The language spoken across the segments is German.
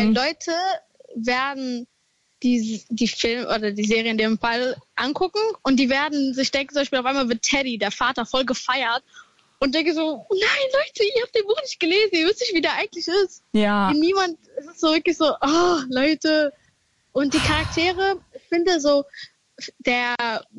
Weil Leute werden die Film oder die Serie in dem Fall angucken und die werden sich denken, zum Beispiel auf einmal wird Teddy, der Vater, voll gefeiert und denke so, oh nein, Leute, ihr habt den Buch nicht gelesen, ihr wisst nicht, wie der eigentlich ist. Ja. Und niemand, es ist so wirklich so, oh, Leute. Und die Charaktere, ich finde so, der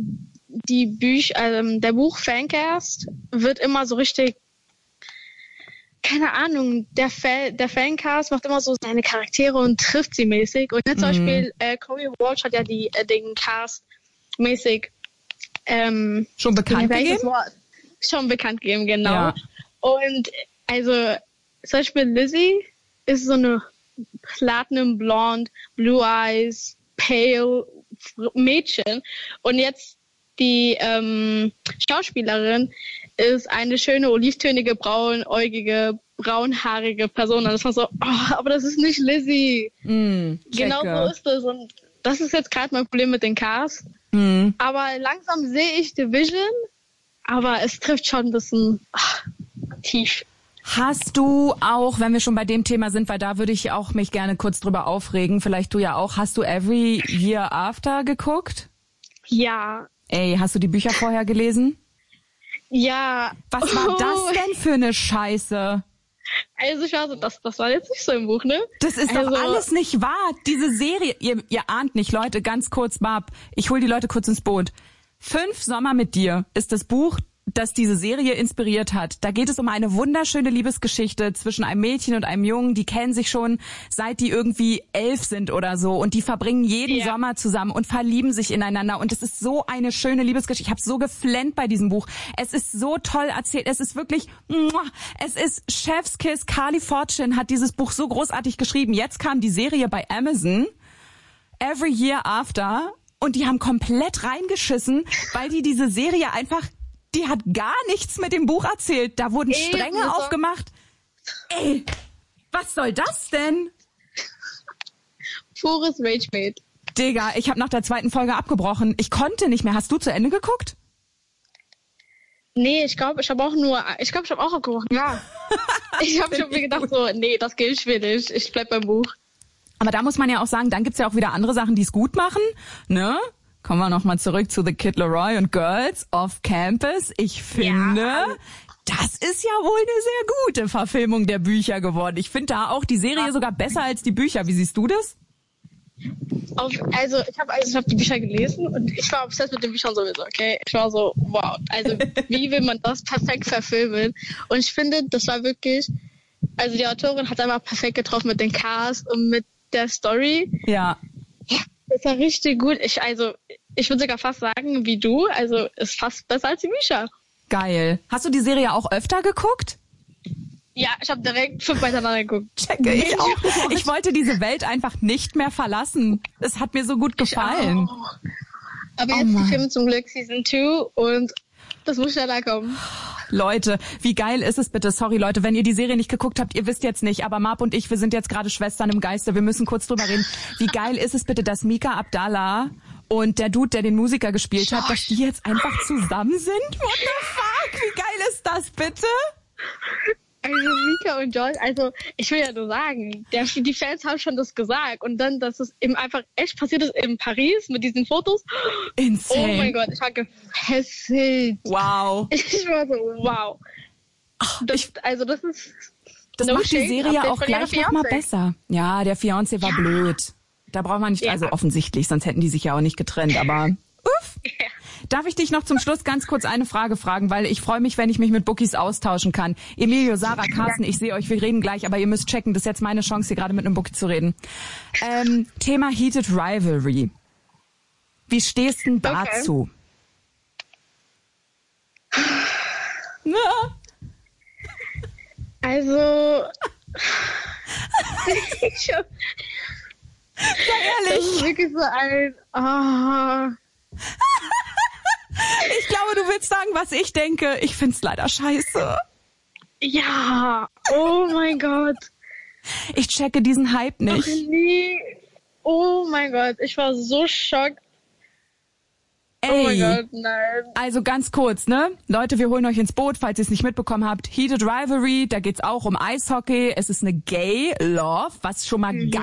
Buch-Fancast wird immer so richtig, keine Ahnung, der Fancast macht immer so seine Charaktere und trifft sie mäßig. Und jetzt zum Beispiel, Corey Walsh hat ja den Cast mäßig schon bekannt gegeben? Schon bekannt gegeben, genau. Ja. Und also zum Beispiel Lizzie ist so eine Platinum Blonde, Blue Eyes, Pale Mädchen. Und jetzt die Schauspielerin ist eine schöne, olivtönige, braunäugige, braunhaarige Person. Und das war so, oh, aber das ist nicht Lizzie. Genau so ist es. Und das ist jetzt gerade mein Problem mit den Cast. Aber langsam sehe ich die Vision, aber es trifft schon ein bisschen tief. Hast du auch, wenn wir schon bei dem Thema sind, weil da würde ich auch mich gerne kurz drüber aufregen, vielleicht du ja auch, hast du Every Year After geguckt? Ja. Ey, hast du die Bücher vorher gelesen? Ja. Was war das denn für eine Scheiße? Also ich war so, das war jetzt nicht so im Buch, ne? Das ist doch alles nicht wahr. Diese Serie, ihr ahnt nicht, Leute, ganz kurz, Barb, ich hol die Leute kurz ins Boot. 5 Sommer mit dir ist das Buch, das diese Serie inspiriert hat. Da geht es um eine wunderschöne Liebesgeschichte zwischen einem Mädchen und einem Jungen. Die kennen sich schon, seit die irgendwie 11 sind oder so. Und die verbringen jeden Sommer zusammen und verlieben sich ineinander. Und es ist so eine schöne Liebesgeschichte. Ich habe so geflennt bei diesem Buch. Es ist so toll erzählt. Es ist wirklich, es ist Chefskiss. Carly Fortune hat dieses Buch so großartig geschrieben. Jetzt kam die Serie bei Amazon, Every Year After. Und die haben komplett reingeschissen, weil die diese Serie einfach... Die hat gar nichts mit dem Buch erzählt. Da wurden Stränge aufgemacht. Ey, was soll das denn? Pures Rage-Bait. Digga, ich habe nach der 2. Folge abgebrochen. Ich konnte nicht mehr. Hast du zu Ende geguckt? Nee, ich habe auch abgebrochen, ja. Ich habe schon mir gedacht so, nee, das gilt schwierig. Ich bleib beim Buch. Aber da muss man ja auch sagen, dann gibt's ja auch wieder andere Sachen, die es gut machen, ne? Kommen wir nochmal zurück zu The Kid Laroi und Girls of Campus. Ich finde, das ist ja wohl eine sehr gute Verfilmung der Bücher geworden. Ich finde da auch die Serie sogar besser als die Bücher. Wie siehst du das? Also ich hab die Bücher gelesen und ich war obsessed mit den Büchern sowieso, okay? Ich war so, wow, also wie will man das perfekt verfilmen? Und ich finde, das war wirklich, also die Autorin hat einfach perfekt getroffen mit dem Cast und mit der Story. Ja. Das war richtig gut. Ich würde sogar fast sagen, wie du, also ist fast besser als die Bücher. Geil. Hast du die Serie auch öfter geguckt? Ja, ich habe direkt 5 miteinander geguckt. Checke ich auch. Ich wollte diese Welt einfach nicht mehr verlassen. Es hat mir so gut gefallen. Aber jetzt die Filme zum Glück Season 2 und das muss schneller kommen. Leute, wie geil ist es bitte? Sorry Leute, wenn ihr die Serie nicht geguckt habt, ihr wisst jetzt nicht, aber Marp und ich, wir sind jetzt gerade Schwestern im Geiste. Wir müssen kurz drüber reden. Wie geil ist es bitte, dass Mika Abdallah und der Dude, der den Musiker gespielt hat, dass die jetzt einfach zusammen sind? What the fuck? Wie geil ist das bitte? Also Mika und Josh, also ich will ja nur sagen, die Fans haben schon das gesagt und dann, dass es eben einfach echt passiert ist in Paris mit diesen Fotos. Insane. Oh mein Gott, ich war gefesselt. Wow. Ich war so, wow. Das macht die Serie auch gleich nochmal besser. Ja, der Fiancé war blöd. Da braucht man nicht, also offensichtlich, sonst hätten die sich ja auch nicht getrennt, aber uff. Ja. Darf ich dich noch zum Schluss ganz kurz eine Frage fragen, weil ich freue mich, wenn ich mich mit Bookies austauschen kann. Emilio, Sarah, Carsten, ich sehe euch, wir reden gleich, aber ihr müsst checken, das ist jetzt meine Chance, hier gerade mit einem Bookie zu reden. Thema Heated Rivalry. Wie stehst du denn dazu? Okay. Also, sei ehrlich. Das ist wirklich so ein, Ich glaube, du willst sagen, was ich denke. Ich find's leider scheiße. Ja, oh mein Gott. Ich checke diesen Hype nicht. Ach, nee. Oh mein Gott, ich war so schockt. Ey, oh mein Gott, nein. Also ganz kurz, ne? Leute, wir holen euch ins Boot, falls ihr es nicht mitbekommen habt. Heated Rivalry, da geht's auch um Eishockey. Es ist eine Gay Love, was schon mal